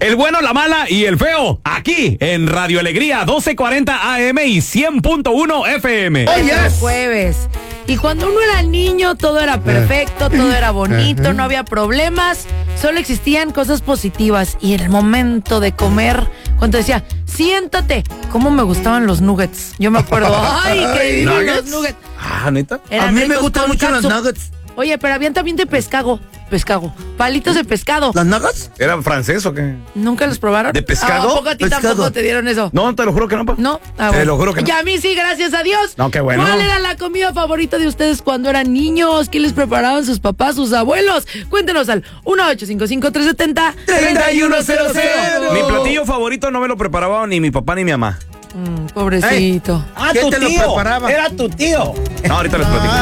El bueno, la mala y el feo, aquí en Radio Alegría 1240 AM y 100.1 FM. Oh, yes. Jueves. Y cuando uno era niño, todo era perfecto, todo era bonito, no había problemas, solo existían cosas positivas. Y en el momento de comer, cuando decía, siéntate, cómo me gustaban los nuggets. Yo me acuerdo, ay, qué divinos los nuggets. Ah, ¿neta? Eran A mí me ricos gustan con mucho los catsup. nuggets. Oye, pero habían también de pescado, palitos de pescado. ¿Los nuggets? ¿Era francés o qué? ¿Nunca los probaron? ¿De pescado? ¿A poco a ti Pescado. tampoco te dieron eso? No, te lo juro que no, pa. No, Te lo juro que no. Y a mí sí, gracias a Dios. No, qué bueno. ¿Cuál era la comida favorita de ustedes cuando eran niños? ¿Qué les preparaban sus papás, sus abuelos? Cuéntenos al 1-855-370-3100. Mi platillo favorito no me lo preparaba ni mi papá ni mi mamá. Pobrecito. ¿Qué te lo preparaba? Era tu tío. No, ahorita les platico.